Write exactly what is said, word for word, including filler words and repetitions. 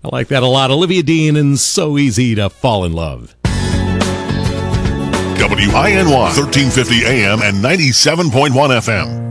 I like that a lot. Olivia Dean and So Easy to Fall in Love. W I N Y, thirteen fifty A M and ninety-seven point one F M.